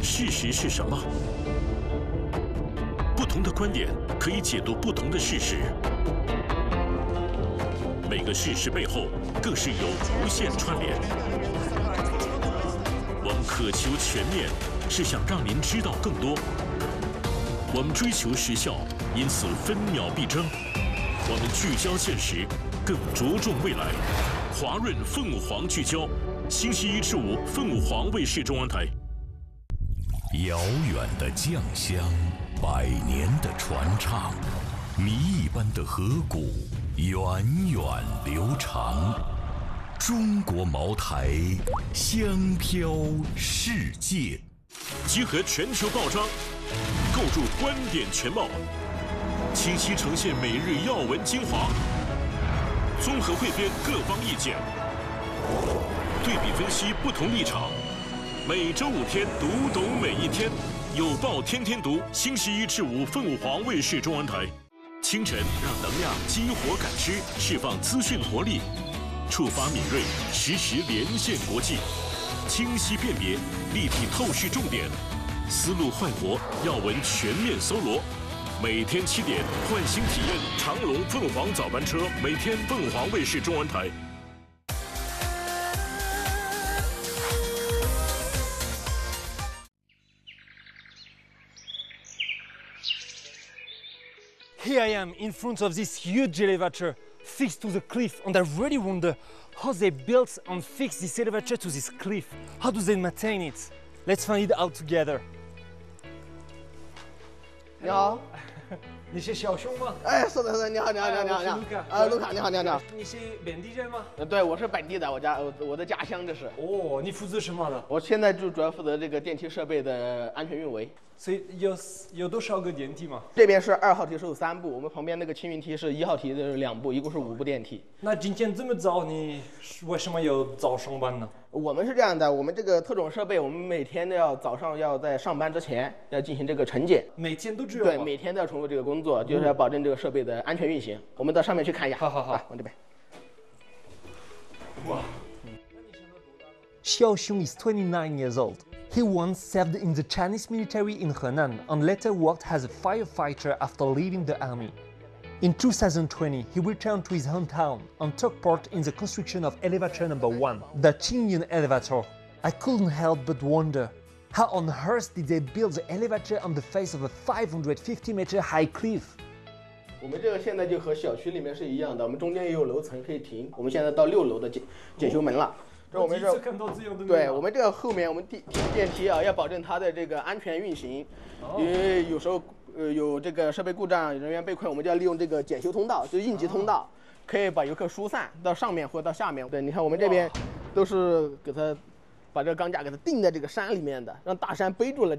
事实是什么？不同的观点可以解读不同的事实，每个事实背后更是有无限串联。我们渴求全面，是想让您知道更多。我们追求时效，因此分秒必争。我们聚焦现实，更着重未来。华润凤凰聚焦，星期1至5，凤凰卫视中文台。遥远的酱香，百年的传唱，谜一般的河谷，源远流长。中国茅台，香飘世界。集合全球报章，构筑观点全貌，清晰呈现每日要闻精华，综合汇编各方意见，对比分析不同立场。每周5天，读懂每一天。有报天天读，星期1至5，凤凰卫视中文台。清晨让能量激活感知，释放资讯活力，触发敏锐，实时连线国际，清晰辨别，立体透视重点，思路焕活，要闻全面搜罗。每天7点，换新体验长龙凤凰早班车，每天凤凰卫视中文台。 Here I am in front of this huge elevator fixed to the cliff, and I really wonder how they built and fixed this elevator to this cliff. How do they maintain it? Let's find it out together. 你好， 你是小熊吗？ 哎，是的，是的，你好，你好，你好，你好，你好，卢卡，你好，你好，你好。 你是本地人吗？ 对，我是本地的，我的家乡这是。 哦，你负责什么的？ 我现在就主要负责这个电梯设备的安全运维。 所以有多少个电梯吗？ 这边是2号梯是有3部，我们旁边那个轻运梯是1号梯的2部，一共是5部电梯。 那今天这么早，你为什么要早上班呢？ 我们是这样的，我们这个特种设备，我们每天都要早上要在上班之前要进行这个晨检。 每天都这样？ 对，每天都要重复这个工作，就是要保证这个设备的安全运行。我们到上面去看一下。 好， 往这边。 哇。Xiao Xiong is 29 years old. He once served in the Chinese military in Henan and later worked as a firefighter after leaving the army. In 2020, he returned to his hometown and took part in the construction of elevator number 1, the Qingyun elevator. I couldn't help but wonder, how on earth did they build the elevator on the face of a 550-meter high cliff? 我们这个现在就和小区里面是一样的，我们中间也有楼层可以停。我们现在到6楼的检修门了。我们这对，我们这个后面我们电梯啊，要保证它的这个安全运行，因为有时候有这个设备故障，人员被困，我们就要利用这个检修通道，就是应急通道，可以把游客疏散到上面或到下面。对，你看我们这边都是给它把这个钢架给它钉在这个山里面的，让大山背住了。